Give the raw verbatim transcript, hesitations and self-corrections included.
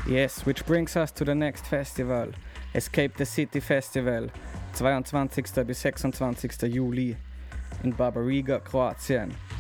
Yes, which brings us to the next festival, Escape the City Festival, zweiundzwanzigsten bis sechsundzwanzigsten Juli in Barbariga, Kroatien.